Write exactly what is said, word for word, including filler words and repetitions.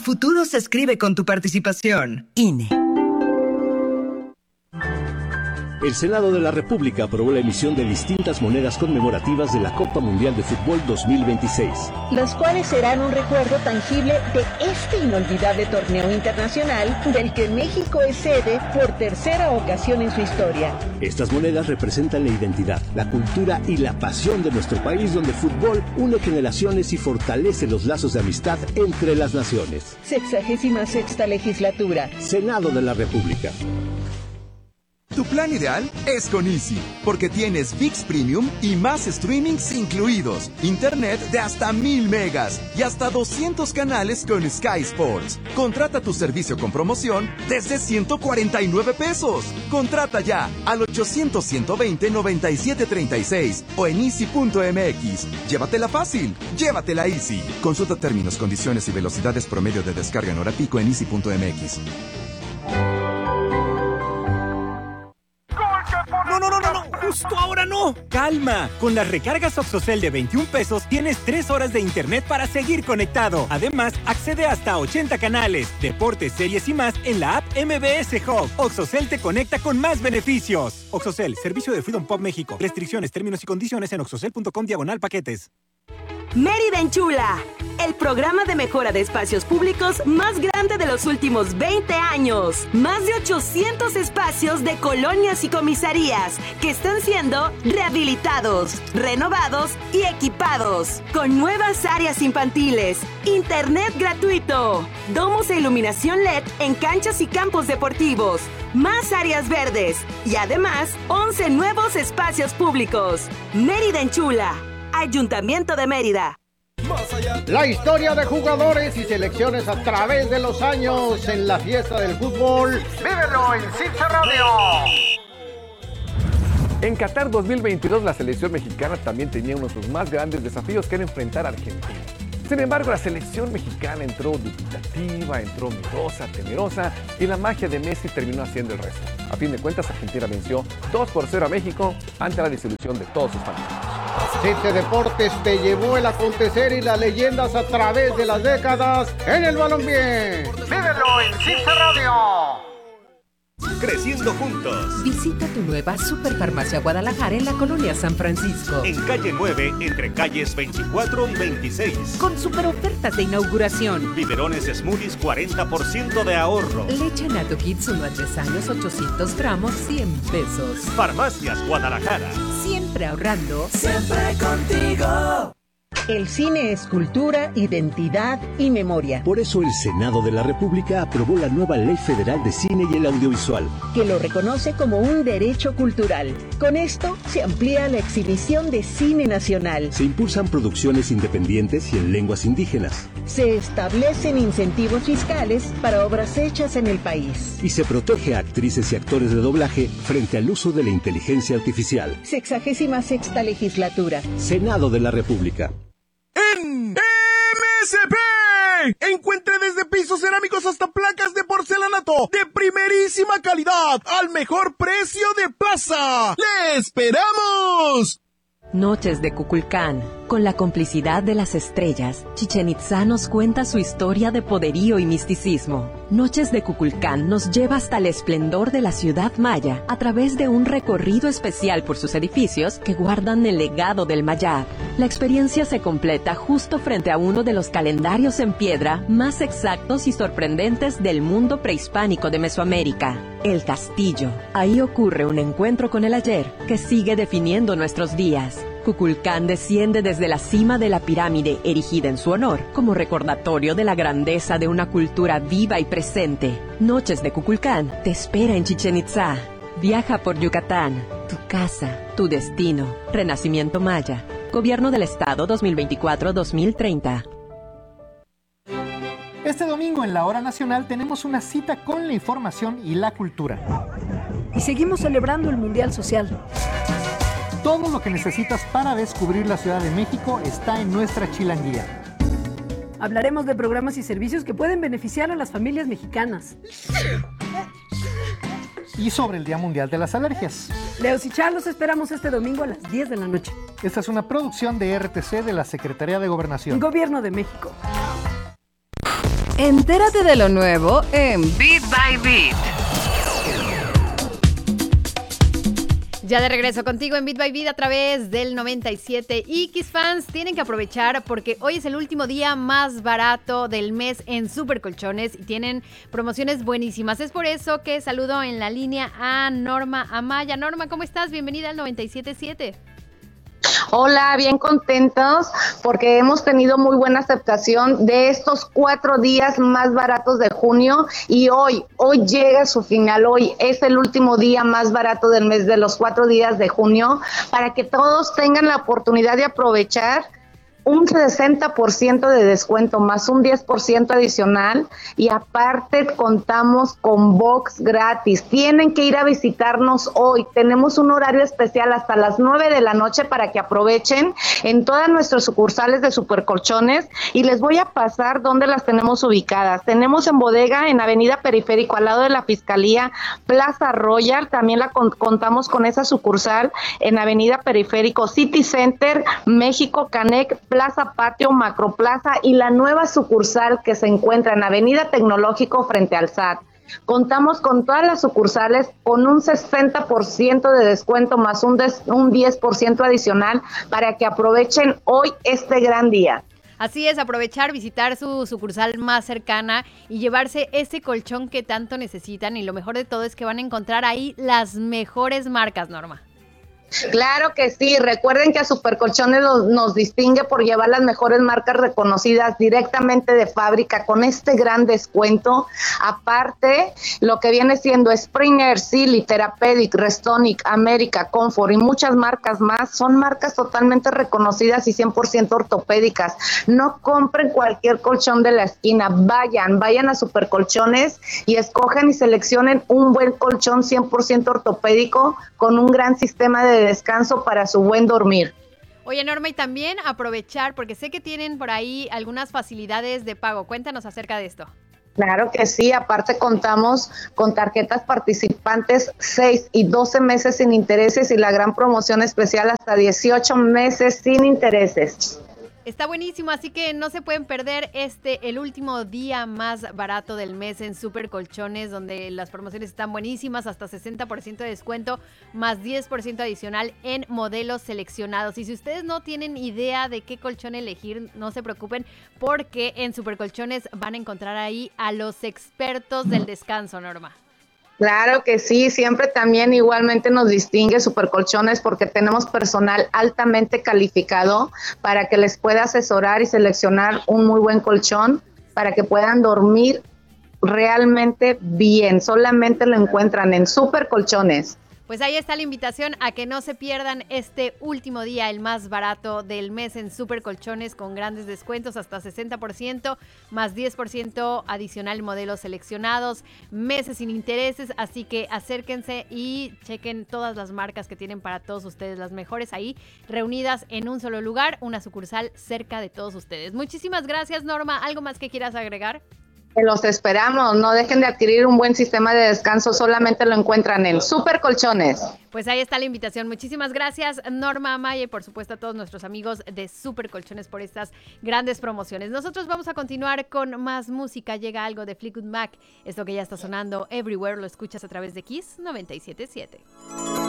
futuro se escribe con tu participación. I N E. El Senado de la República aprobó la emisión de distintas monedas conmemorativas de la Copa Mundial de Fútbol dos mil veintiséis. Las cuales serán un recuerdo tangible de este inolvidable torneo internacional del que México es sede por tercera ocasión en su historia. Estas monedas representan la identidad, la cultura y la pasión de nuestro país, donde el fútbol une generaciones y fortalece los lazos de amistad entre las naciones. Sexagésima sexta legislatura. Senado de la República. Tu plan ideal es con Easy, porque tienes ViX Premium y más streamings incluidos, internet de hasta mil megas y hasta doscientos canales con Sky Sports. Contrata tu servicio con promoción desde ciento cuarenta y nueve pesos. Contrata ya al ochocientos, ciento veinte, noventa y siete treinta y seis o en easy punto m x. Llévatela fácil, llévatela Easy. Consulta términos, condiciones y velocidades promedio de descarga en hora pico en easy punto m x. No, no, no, no, no, justo ahora no. Calma, con las recargas Oxocel de veintiún pesos tienes tres horas de internet para seguir conectado. Además, accede hasta ochenta canales, deportes, series y más en la app M B S Hub. Oxocel te conecta con más beneficios. Oxocel, servicio de Freedom Pop México. Restricciones, términos y condiciones en oxocel punto com diagonal paquetes. Mérida Enchula, el programa de mejora de espacios públicos más grande de los últimos veinte años. Más de ochocientos espacios de colonias y comisarías que están siendo rehabilitados, renovados y equipados. Con nuevas áreas infantiles, internet gratuito, domos e iluminación L E D en canchas y campos deportivos, más áreas verdes y además once nuevos espacios públicos. Mérida Enchula. Ayuntamiento de Mérida. La historia de jugadores y selecciones a través de los años en la fiesta del fútbol. ¡Vívelo en Cince Radio! En Qatar dos mil veintidós, la selección mexicana también tenía uno de sus más grandes desafíos, que era enfrentar a Argentina. Sin embargo, la selección mexicana entró dubitativa, entró miedosa, temerosa, y la magia de Messi terminó haciendo el resto. A fin de cuentas, Argentina venció dos por cero a México ante la desilusión de todos sus fanáticos. Cince Deportes te llevó el acontecer y las leyendas a través de las décadas en el balompié. ¡Vívelo en Cince Radio! Creciendo juntos. Visita tu nueva Superfarmacia Guadalajara en la colonia San Francisco. En calle nueve, entre calles veinticuatro y veintiséis. Con super ofertas de inauguración. Biberones Smoothies, cuarenta por ciento de ahorro. Leche Nato Kids uno a tres años, ochocientos gramos, cien pesos. Farmacias Guadalajara. Siempre ahorrando. Siempre contigo. El cine es cultura, identidad y memoria. Por eso el Senado de la República aprobó la nueva Ley Federal de Cine y el Audiovisual, que lo reconoce como un derecho cultural. Con esto se amplía la exhibición de cine nacional. Se impulsan producciones independientes y en lenguas indígenas. Se establecen incentivos fiscales para obras hechas en el país. Y se protege a actrices y actores de doblaje frente al uso de la inteligencia artificial. Sexagésima sexta legislatura. Senado de la República. En M S P, encuentre desde pisos cerámicos hasta placas de porcelanato de primerísima calidad al mejor precio de plaza. ¡Le esperamos! Noches de Cuculcán. Con la complicidad de las estrellas, Chichén Itzá nos cuenta su historia de poderío y misticismo. Noches de Cuculcán nos lleva hasta el esplendor de la ciudad maya a través de un recorrido especial por sus edificios que guardan el legado del Mayab. La experiencia se completa justo frente a uno de los calendarios en piedra más exactos y sorprendentes del mundo prehispánico de Mesoamérica, el Castillo. Ahí ocurre un encuentro con el ayer que sigue definiendo nuestros días. Cuculcán desciende desde la cima de la pirámide erigida en su honor, como recordatorio de la grandeza de una cultura viva y presente. Noches de Cuculcán te espera en Chichén Itzá. Viaja por Yucatán, tu casa, tu destino. Renacimiento Maya. Gobierno del Estado dos mil veinticuatro a dos mil treinta. Este domingo en la Hora Nacional tenemos una cita con la información y la cultura. Y seguimos celebrando el Mundial Social. Todo lo que necesitas para descubrir la Ciudad de México está en nuestra chilanguía. Hablaremos de programas y servicios que pueden beneficiar a las familias mexicanas. Y sobre el Día Mundial de las Alergias. Leos y Char los esperamos este domingo a las diez de la noche. Esta es una producción de R T C de la Secretaría de Gobernación. Gobierno de México. Entérate de lo nuevo en Bit by Bit. Ya de regreso contigo en Bit by Bit a través del noventa y siete. Y Kiss fans tienen que aprovechar porque hoy es el último día más barato del mes en Super Colchones y tienen promociones buenísimas. Es por eso que saludo en la línea a Norma Amaya. Norma, ¿cómo estás? Bienvenida al noventa y siete punto siete. Hola, bien contentos porque hemos tenido muy buena aceptación de estos cuatro días más baratos de junio y hoy, hoy llega su final, hoy es el último día más barato del mes de los cuatro días de junio para que todos tengan la oportunidad de aprovechar un sesenta por ciento de descuento más un diez por ciento adicional y aparte contamos con box gratis. Tienen que ir a visitarnos hoy. Tenemos un horario especial hasta las nueve de la noche para que aprovechen en todas nuestras sucursales de Super Colchones y les voy a pasar dónde las tenemos ubicadas. Tenemos en bodega en Avenida Periférico al lado de la Fiscalía, Plaza Royal, también la con- contamos con esa sucursal en Avenida Periférico, City Center, México, Canec, Plaza Patio, Macroplaza y la nueva sucursal que se encuentra en Avenida Tecnológico frente al S A T. Contamos con todas las sucursales con un sesenta por ciento de descuento más un, des, un diez por ciento adicional para que aprovechen hoy este gran día. Así es, aprovechar, visitar su sucursal más cercana y llevarse ese colchón que tanto necesitan y lo mejor de todo es que van a encontrar ahí las mejores marcas, Norma. Claro que sí, recuerden que a Super Colchones nos, nos distingue por llevar las mejores marcas reconocidas directamente de fábrica con este gran descuento. Aparte, lo que viene siendo Springer, Silly, Therapeutic, Restonic, América, Comfort y muchas marcas más, son marcas totalmente reconocidas y cien por ciento ortopédicas. No compren cualquier colchón de la esquina, vayan, vayan a Super Colchones y escojan y seleccionen un buen colchón cien por ciento ortopédico con un gran sistema de descanso para su buen dormir. Oye, Norma, y también aprovechar, porque sé que tienen por ahí algunas facilidades de pago. Cuéntanos acerca de esto. Claro que sí, aparte contamos con tarjetas participantes seis y doce meses sin intereses y la gran promoción especial hasta dieciocho meses sin intereses. Está buenísimo, así que no se pueden perder este, el último día más barato del mes en Super Colchones, donde las promociones están buenísimas, hasta sesenta por ciento de descuento, más diez por ciento adicional en modelos seleccionados. Y si ustedes no tienen idea de qué colchón elegir, no se preocupen, porque en Super Colchones van a encontrar ahí a los expertos del descanso, Norma. Claro que sí, siempre también igualmente nos distingue Super Colchones porque tenemos personal altamente calificado para que les pueda asesorar y seleccionar un muy buen colchón para que puedan dormir realmente bien. Solamente lo encuentran en Super Colchones. Pues ahí está la invitación a que no se pierdan este último día, el más barato del mes en Super Colchones con grandes descuentos, hasta sesenta por ciento, más diez por ciento adicional en modelos seleccionados, meses sin intereses, así que acérquense y chequen todas las marcas que tienen para todos ustedes, las mejores ahí reunidas en un solo lugar, una sucursal cerca de todos ustedes. Muchísimas gracias, Norma. ¿Algo más que quieras agregar? Los esperamos, no dejen de adquirir un buen sistema de descanso, solamente lo encuentran en Super Colchones. Pues ahí está la invitación. Muchísimas gracias, Norma Amaya, y por supuesto a todos nuestros amigos de Super Colchones por estas grandes promociones. Nosotros vamos a continuar con más música. Llega algo de Fleetwood Mac, esto que ya está sonando Everywhere, lo escuchas a través de Kiss noventa y siete punto siete.